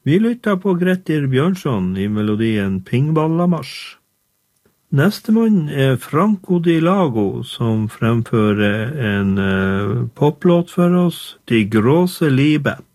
Vi lytter på Grettir Bjørnson I melodien Pingvallamarsj. Nestemann Franco Di Lago, som fremfører en poplåt for oss, De Gråse Libe.